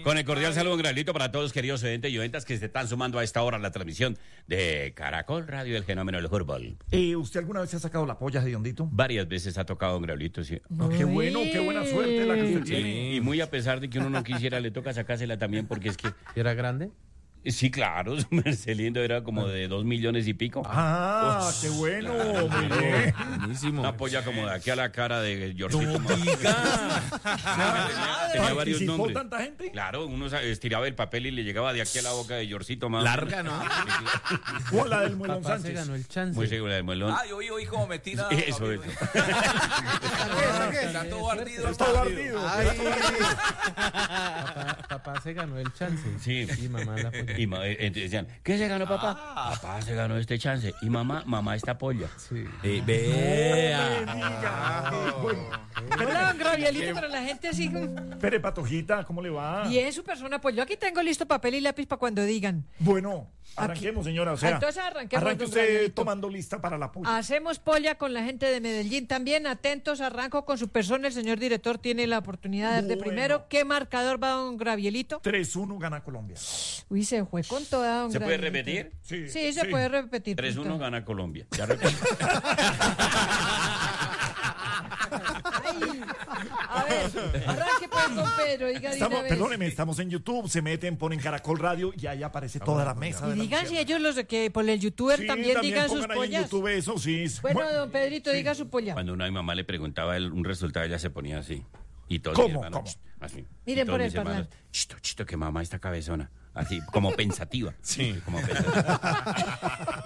Con el cordial saludo, un granito para todos, queridos oyentes y oyentas que se están sumando a esta hora a la transmisión de Caracol Radio, el fenómeno del fútbol. ¿Usted alguna vez se ha sacado la polla de Hondito? Varias veces ha tocado un Graulito, sí. Qué bueno, qué buena suerte la que usted Sí, tiene. y muy a pesar de que uno no quisiera, le toca sacársela también porque es que... ¿Era grande? Sí, claro, su merced lindo era como de 2 millones y pico. Ah, qué bueno, muy bien. Buenísimo. Una polla como de aquí a la cara de Georgito. Tenía varios ¿Participó nombres. tanta gente? Claro, uno estiraba el papel y le llegaba de aquí a la boca de Georgito más. Larga, ¿no? O la del Muelón Papá se Sánchez. ganó el chance. Muy segura del muelón. Ah, yo oí como me tira. Eso. Está todo ardido. Está barrido. Papá se ganó el chance. Sí. Y mamá la polla. Y decían, ¿qué se ganó papá? Papá se ganó este chance. Y mamá esta polla. Sí. Hola, don Gravielito, pero la gente así. Pere Patojita, ¿cómo le va? Bien, su persona, pues yo aquí tengo listo papel y lápiz para cuando digan. Bueno, arranquemos, señora. O sea, Entonces arranquemos, arranque don usted Gravielito. tomando lista para la polla. Hacemos polla con la gente de Medellín también. Atentos, arranco con su persona. El señor director tiene la oportunidad de dar de Bueno. primero. ¿Qué marcador va don Gravielito? 3-1 gana Colombia. Uy, se fue con toda don ¿Se puede Gravielito. repetir? Sí, se puede repetir. 3-1 gana Colombia. Ya repito. A ver, arranque pues, don Pedro. Diga de una vez. Perdóneme, estamos en YouTube, se meten, ponen Caracol Radio y ahí aparece toda la mesa. Y de la digan si noche. ellos los de que por el youtuber Sí, también digan sus pongan ahí en pollas. YouTube eso, sí. Bueno, don Pedrito, diga su polla. Cuando una mamá le preguntaba un resultado, ella se ponía así. Y todos ¿Cómo? mis hermanos, ¿Cómo? así. Miren Y todos por el mis hermanos, parlante. chito, que mamá está cabezona. Así, como pensativa. Sí, como pensativa.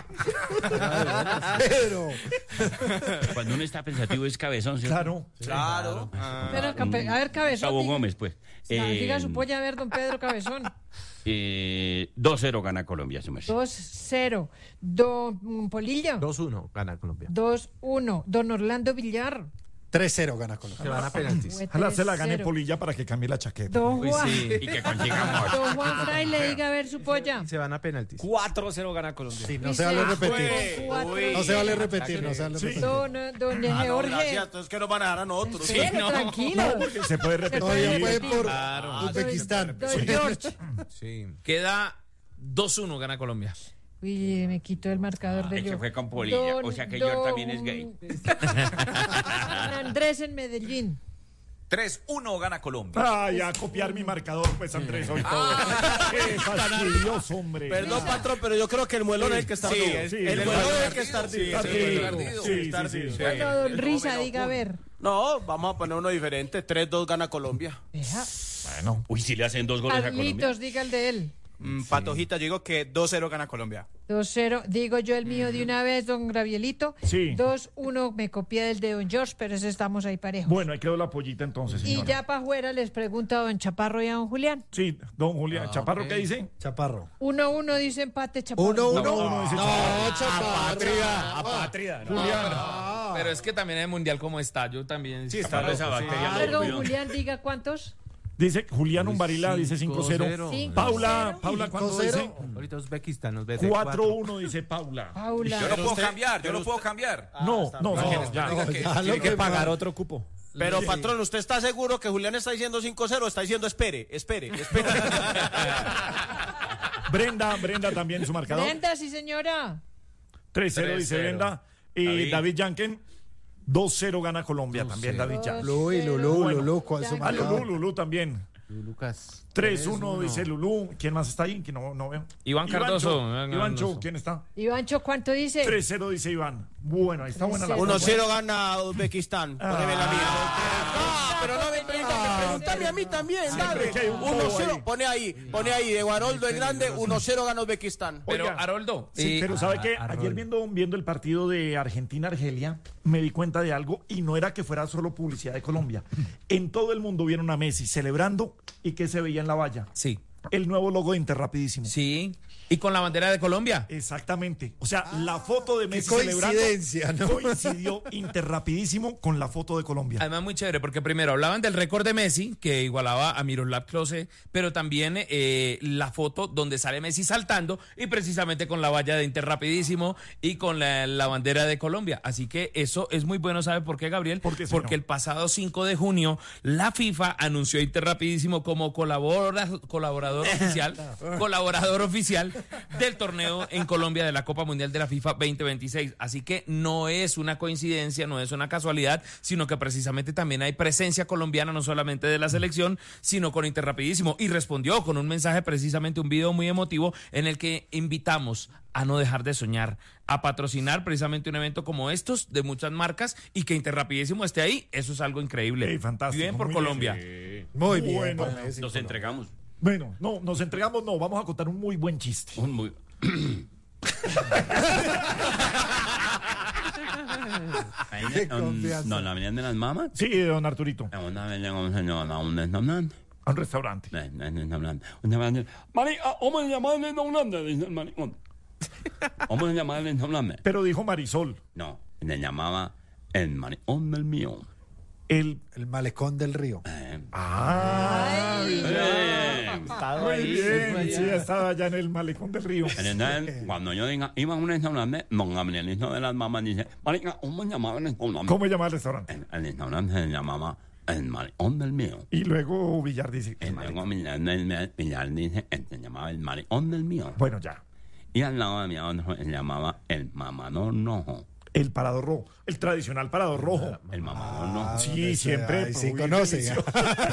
Pero, Cuando uno está pensativo es cabezón, ¿cierto? claro. Claro. Pero, a ver, cabezón. Gustavo diga- Gómez, pues. Diga su polla, a ver, don Pedro Cabezón. 2-0 gana Colombia, su merced. 2-0. Don Polillo. 2-1 gana Colombia. 2-1. Don Orlando Villar. 3-0 gana Colombia. Se van a penaltis. Fue Ojalá se la gane 3-0. Polilla para que cambie la chaqueta. Don Juan. Y que consigamos. Don Juan Fraile, diga a ver su polla. Se van a penaltis. 4-0 gana Colombia. Sí, no se vale repetir. No se vale repetir, no se vale repetir. Don Jorge. Gracias, entonces que nos van a dar a nosotros. Espere, tranquilo. Porque se puede repetir. Todavía puede repetir. por Uzbekistán. Don George. Sí. Queda 2-1 gana Colombia. Uy, me quitó el marcador de Es que yo. fue con Polilla, o sea que George también es gay. Don Andrés en Medellín. 3-1 gana Colombia. Ay, a copiar mi marcador, pues Andrés, hoy todo. Qué fastidioso, hombre. Perdón, patrón, pero yo creo que el muelón es el que está ardido. El muelón es el que está ardido. Está ardido. Bueno, don Risa, diga a ver. No, vamos a poner uno diferente. 3-2 gana Colombia. Deja. Bueno, Uy, si le hacen 2 goles a Colombia. Carlitos, diga el de él. Patojita, yo digo que 2-0 gana Colombia. 2-0, digo yo el mío de una vez, don Gravielito. Sí. 2-1, me copié del de don George, pero ese estamos ahí parejos. bueno, ahí quedó la pollita entonces, Y señora. ya para afuera les pregunto a don Chaparro y a don Julián. Sí, don Julián. ¿Chaparro qué dice? Chaparro. 1-1 dice empate, Chaparro. 1-1. No, dice Chaparro. Julián. Pero es que también el mundial como está, yo también. Sí, Chaparro, esa bacteria A ver, no, don cuidado. Julián, diga cuántos. Dice Julián Umbarila, dice 5-0. 5-0. Paula, ¿cuánto dice? 5-0. Ahorita Uzbekistán nos ve 4-1 dice Paula. Paula. Yo no puedo cambiar, yo no puedo cambiar. No, Ya, diga que- Ya lo que pagar otro. Pero, patrón, ¿usted está seguro que Julián está diciendo 5-0 o está diciendo espere? Brenda también su marcador. Brenda, sí señora. 3-0 dice 3-0. Brenda. Y David Yanken, 2-0 gana Colombia también, David Yanken. Lulú, ¿cuál es su Ah, marcador? Lulú también. Lucas. 3-1 dice Lulú. ¿Quién más está ahí? Que no veo. Iván Cardoso. Ivancho, ¿quién está? Ivancho, ¿cuánto dice? 3-0 dice Iván. Bueno, ahí está buena la 1-0 gana Uzbekistán. Poneme la mía. Ah, pero no me pregúntame a mí también, dale. que hay un bobo 1-0, ahí. pone ahí, de Guaroldo el Grande, 1-0 gana Uzbekistán. Pero, Oiga, Haroldo. Sí, pero ¿sabe qué? Ayer viendo el partido de Argentina-Argelia, me di cuenta de algo y no era que fuera solo publicidad de Colombia. En todo el mundo vieron a Messi celebrando y que se veía en la valla. Sí. el nuevo logo de Interrapidísimo. Sí. Y con la bandera de Colombia. Exactamente. O sea, la foto de Messi coincidencia, celebrando ¿no? coincidió Interrapidísimo con la foto de Colombia. Además, muy chévere, porque primero hablaban del récord de Messi, que igualaba a Miroslav Klose, pero también la foto donde sale Messi saltando y precisamente con la valla de Interrapidísimo y con la bandera de Colombia. Así que eso es muy bueno, ¿sabe por qué, Gabriel? ¿Por qué, señor? Porque el pasado 5 de junio la FIFA anunció a Interrapidísimo como colaborador oficial del torneo en Colombia de la Copa Mundial de la FIFA 2026. Así que no es una coincidencia, no es una casualidad, sino que precisamente también hay presencia colombiana, no solamente de la selección, sino con Interrapidísimo. Y respondió con un mensaje, precisamente un video muy emotivo, en el que invitamos a no dejar de soñar, a patrocinar precisamente un evento como estos de muchas marcas y que Interrapidísimo esté ahí. Eso es algo increíble. Ey, fantástico, Bien por muy Colombia. Muy bien. Bueno, para Messi, Nos Colombia. entregamos. Bueno, no, nos entregamos, no, vamos a contar un muy buen chiste. Un muy... Qué confianza. No, la venían de las mamas. Sí, don Arturito, Una vez llegó un señor a un restaurante. a un restaurante. Marica, ¿cómo se llama el restaurante? Dice el maricón. ¿Cómo se llama el restaurante? Pero dijo Marisol, No, le llamaba el maricón del mío. el... El malecón del río. Muy bien, sí, estaba allá en el malecón del río. Entonces, cuando yo diga, iba a un restaurante, don Gabrielito de las mamás dice, marica, ¿cómo se llamaba el restaurante? ¿Cómo se llama el restaurante? El restaurante se llamaba el maricón del mío. Y luego Villar dice, Y luego Villar dice, se llamaba el maricón del mío. bueno, ya, Y al lado de mi se llamaba el mamador rojo. el parador rojo, el tradicional parador rojo. El mamador rojo. Sí, siempre. Ahí sí uy, conoce. delicioso.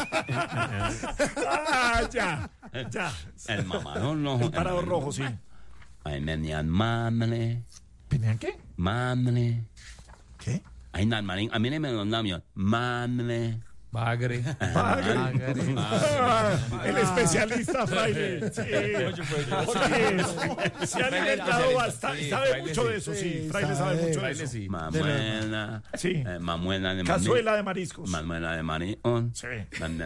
Ya. El mamador rojo. El parador rojo, sí. Ahí venían madre, ¿Venían qué? madre. ¿Qué? Ahí nada, marín, a mí no me los labios. Madre. Bagre. El especialista Fraile. Sí. Oye, se ha alimentado bastante. Sabe mucho de eso, sí. Fraile sabe mucho de eso. Mamuela. Sí. Mamuela de Cazuela de mariscos. Mamuela de maricón. Sí.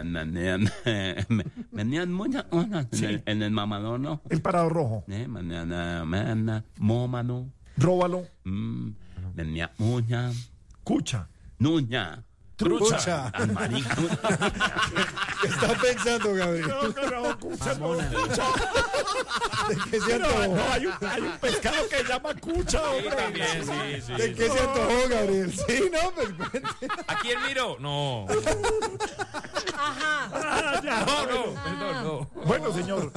Venían muchas cosas en el mamador, ¿no? El parador rojo. Mañana, mómano. Róbalo. Venía muña. Cucha. Nuña. Trucha. Al maricón. ¿Qué está pensando, Gabriel? No, cucha, no. Cucha. ¿De qué se No, antojó? hay un pescado que se llama cucha, hombre. ¿De qué se antojó, Gabriel? Sí, no, pues cuente. ¿A quién miro? No. Ah, ya. Perdón, no. Bueno, señor.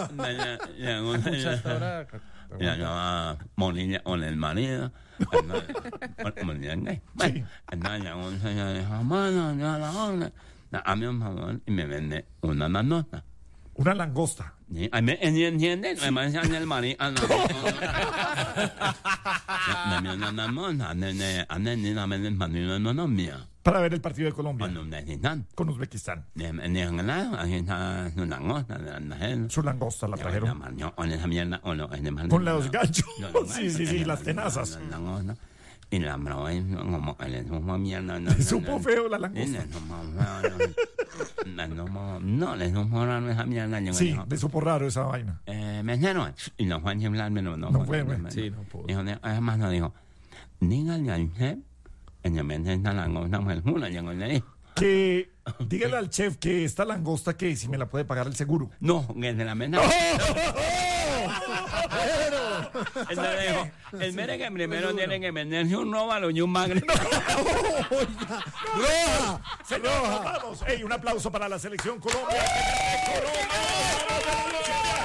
Ya llamaba Monilla con el marido. Monilla gay. Bueno, entonces llegó un señor y dijo, mano, ya la hora. A mí un favor y me vende una nanota. Una langosta. ¿Me entienden? Me decían el marido. Me una nanota. Ni la venden marido no no mía. Para ver el partido de Colombia Cuando me necesitan. con Uzbekistán. Aquí está su langosta. Su langosta la trajeron. Con esa mierda. Con los ganchos. Sí, las tenazas. Y la probé como que le supo mierda. Le supo feo la langosta. No, le supo raro esa mierda. Sí, le supo raro esa vaina. Mesero. Y no fue a hablar, pero no fue. Sí, no puedo. Dijo, además no dijo, dígale al chef, ella me esta langosta fue el culo, llegó y le dijo. Que dígale al chef que esta langosta que si me la puede pagar el seguro. No, que se la meta. Entonces dijo, el mere que primero tiene que venderse un róbalo y un magre. ¡Roja! Señor, vamos. Ey, un aplauso para la selección Colombia. ¡Colombia!